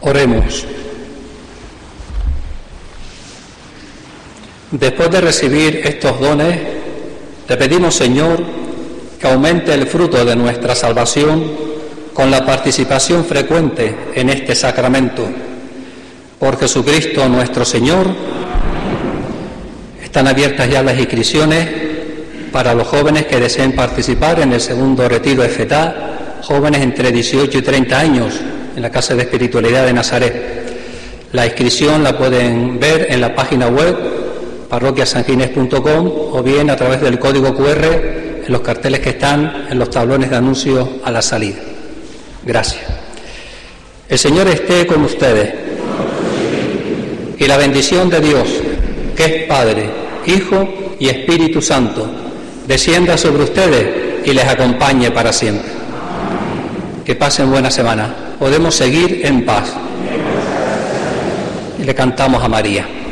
Oremos. Después de recibir estos dones, te pedimos, Señor, que aumente el fruto de nuestra salvación con la participación frecuente en este sacramento. Por Jesucristo nuestro Señor. Están abiertas ya las inscripciones para los jóvenes que deseen participar en el segundo retiro de FETA, jóvenes entre 18 y 30 años, en la Casa de Espiritualidad de Nazaret. La inscripción la pueden ver en la página web parroquiasanginés.com o bien a través del código QR en los carteles que están en los tablones de anuncios a la salida. Gracias. El Señor esté con ustedes y la bendición de Dios, que es Padre, Hijo y Espíritu Santo, descienda sobre ustedes y les acompañe para siempre. Que pasen buena semana. Podemos seguir en paz. Y le cantamos a María.